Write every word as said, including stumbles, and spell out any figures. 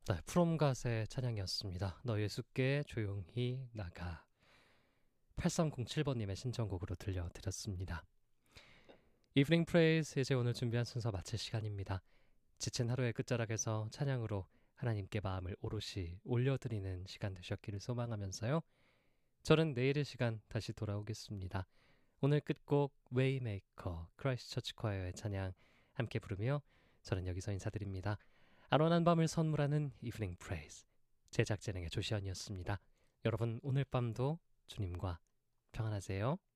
네, 프롬갓의 찬양이었습니다. 너 예수께 조용히 나가. 팔삼공칠 번님의 신청곡으로 들려드렸습니다. 이브닝 프레이즈, 이제 오늘 준비한 순서 마칠 시간입니다. 지친 하루의 끝자락에서 찬양으로 하나님께 마음을 오롯이 올려드리는 시간 되셨기를 소망하면서요. 저는 내일 이 시간 다시 돌아오겠습니다. 오늘 끝곡 웨이메이커 크라이스트처치 콰이어의 찬양 함께 부르며 저는 여기서 인사드립니다. 안원한 밤을 선물하는 이브닝 프레이즈, 제작 진행의 조시현이었습니다. 여러분 오늘 밤도 주님과 평안하세요.